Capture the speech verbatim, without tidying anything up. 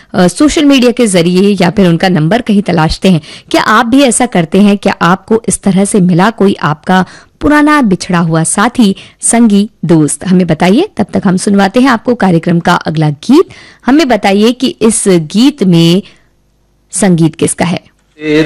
Social media के जरिए या फिर उनका नंबर कहीं तलाशते हैं। क्या आप भी ऐसा करते हैं? क्या आपको इस तरह से मिला कोई आपका पुराना बिछड़ा हुआ साथी, संगी, दोस्त? हमें बताइए। तब तक हम सुनवाते हैं आपको कार्यक्रम का अगला गीत। हमें बताइए कि इस गीत में संगीत किसका है।